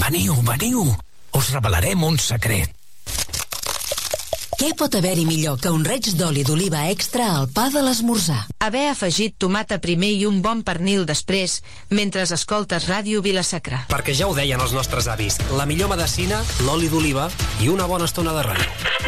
Veniu. Us revelarem un secret. Què pot haver-hi millor que un raig d'oli d'oliva extra al pa de l'esmorzar? Haver afegit tomata primer i un bon pernil després, mentre escoltes Ràdio Vila-sacra. Perquè ja ho deien els nostres avis, la millor medecina, l'oli d'oliva i una bona estona de ràdio.